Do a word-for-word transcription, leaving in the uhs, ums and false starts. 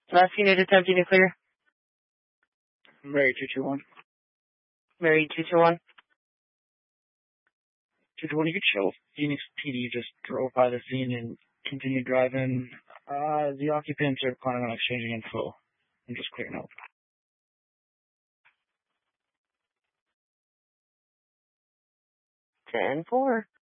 Last unit attempting to clear. Mary two two one. Mary two two one. two two one, you could show Phoenix P D just drove by the scene and continued driving. Uh, the occupants are planning on exchanging info and just clearing out. ten four.